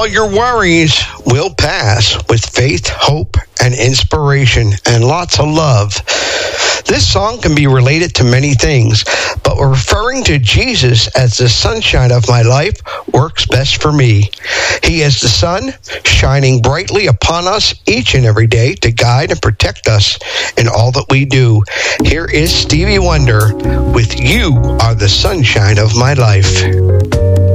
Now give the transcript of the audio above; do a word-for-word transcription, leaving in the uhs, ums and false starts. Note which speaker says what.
Speaker 1: All your worries will pass with faith, hope, and inspiration, and lots of love. This song can be related to many things, but referring to Jesus as the sunshine of my life works best for me. He is the sun shining brightly upon us each and every day to guide and protect us in all that we do. Here is Stevie Wonder with You Are the Sunshine of My Life.